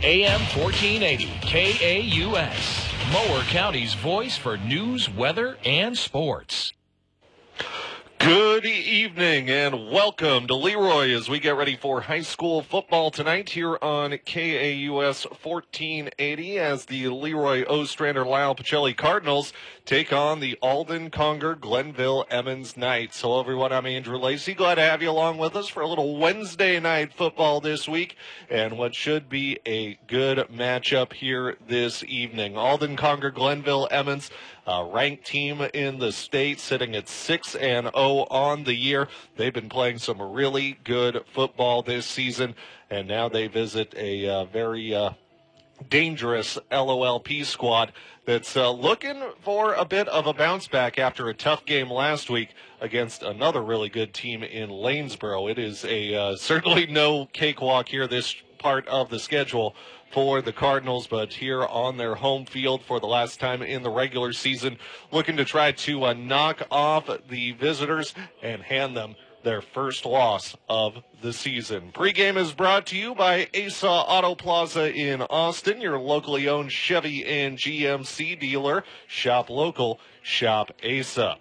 AM 1480, KAUS, Mower County's voice for news, weather, and sports. Good evening and welcome to Leroy as we get ready for high school football tonight here on KAUS 1480 as the Leroy Ostrander-Lyle Pacelli Cardinals take on the Alden Conger Glenville Emmons Knights. Hello everyone, I'm Andrew Lacey. Glad to have you along with us for a little Wednesday night football this week and what should be a good matchup here this evening. Alden Conger Glenville Emmons, ranked team in the state, sitting at 6-0 on the year. They've been playing some really good football this season, and now they visit a very dangerous LOLP squad that's looking for a bit of a bounce back after a tough game last week against another really good team in Lanesboro. It is a certainly no cakewalk here this part of the schedule for the Cardinals, but here on their home field for the last time in the regular season, looking to try to knock off the visitors and hand them their first loss of the season. Pre-game is brought to you by ASA Auto Plaza in Austin, your locally owned Chevy and GMC dealer. Shop local, shop ASA.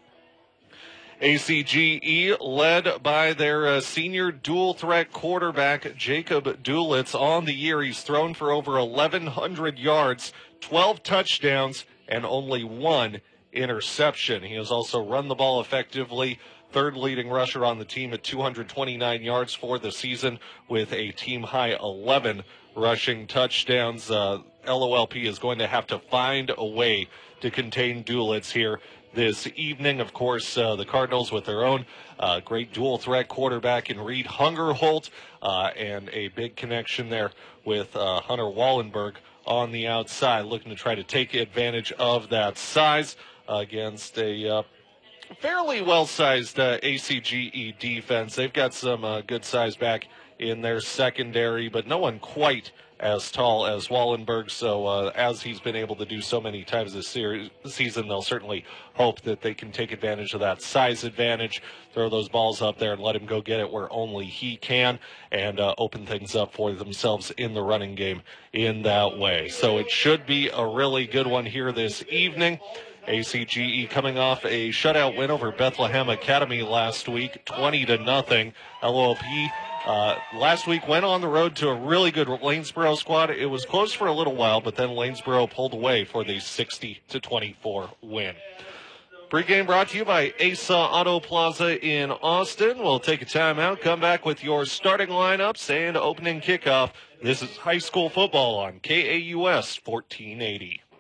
ACGE led by their senior dual-threat quarterback, Jacob Dulitz. On the year, he's thrown for over 1,100 yards, 12 touchdowns, and only one interception. He has also run the ball effectively, third leading rusher on the team at 229 yards for the season with a team-high 11 rushing touchdowns. LOLP is going to have to find a way to contain Dulitz here this evening. Of course, the Cardinals with their own great dual-threat quarterback in Reed Hungerholt and a big connection there with Hunter Wallenberg on the outside, looking to try to take advantage of that size against a fairly well-sized ACGE defense. They've got some good size back in their secondary, but no one quite as tall as Wallenberg, so as he's been able to do so many times this season, they'll certainly hope that they can take advantage of that size advantage, throw those balls up there and let him go get it where only he can, and open things up for themselves in the running game in that way. So it should be a really good one here this evening. ACGE coming off a shutout win over Bethlehem Academy last week, 20-0. LOLP last week went on the road to a really good Lanesboro squad. It was close for a little while, but then Lanesboro pulled away for the 60-24 win. Pre-game brought to you by ASA Auto Plaza in Austin. We'll take a timeout, come back with your starting lineups and opening kickoff. This is high school football on KAUS 1480.